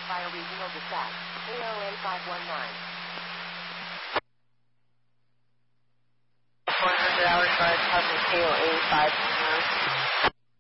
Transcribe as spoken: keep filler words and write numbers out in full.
Fire Regional Dispatch, A O A five one nine. one hundred hours drive, Puzzle K O A five one nine.